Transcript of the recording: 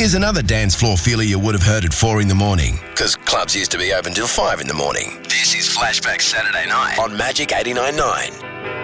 Here's another dance floor feeler you would have heard at 4 in the morning, because clubs used to be open till 5 in the morning. This is Flashback Saturday Night on Magic 89.9.